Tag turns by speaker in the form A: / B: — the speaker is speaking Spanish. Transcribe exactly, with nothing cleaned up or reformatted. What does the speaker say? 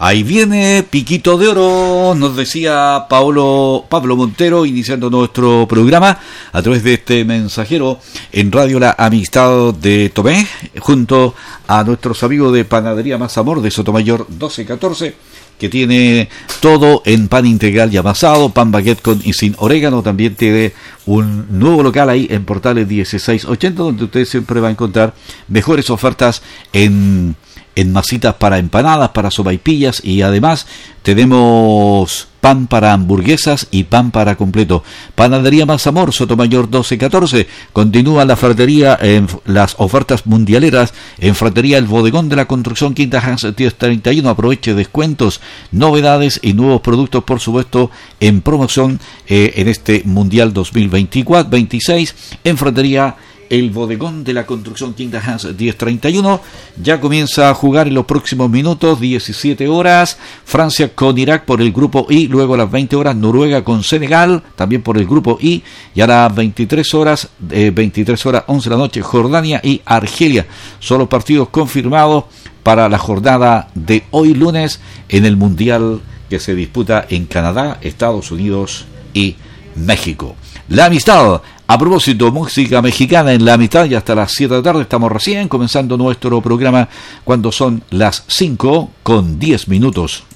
A: Ahí viene Piquito de Oro, nos decía Paolo, Pablo Montero, iniciando nuestro programa a través de este mensajero en Radio La Amistad de Tomé, junto a nuestros amigos de Panadería Más Amor de Sotomayor doce catorce, que tiene todo en pan integral y amasado, pan baguette con y sin orégano. También tiene un nuevo local ahí en Portales dieciséis ochenta, donde usted siempre va a encontrar mejores ofertas en... en masitas para empanadas, para sopaipillas, y además tenemos pan para hamburguesas y pan para completo. Panadería Más Amor, Sotomayor doce catorce. Continúa la fratería en las ofertas mundialeras en Fratería El Bodegón de la Construcción, Quinta Hans diez treinta y uno. Aproveche descuentos, novedades y nuevos productos, por supuesto, en promoción eh, en este Mundial dos mil veinticuatro veintiséis en Fratería El Bodegón de la Construcción, Quinta Hans diez treinta y uno. Ya comienza a jugar en los próximos minutos, diecisiete horas, Francia con Irak por el grupo I, luego a las veinte horas Noruega con Senegal, también por el grupo I, y a las veintitrés horas, eh, veintitrés horas once de la noche, Jordania y Argelia. Son los partidos confirmados para la jornada de hoy lunes en el Mundial que se disputa en Canadá, Estados Unidos y México. La Amistad. A propósito, música mexicana en La Amistad, y hasta las siete de la tarde estamos recién comenzando nuestro programa cuando son las cinco con diez minutos.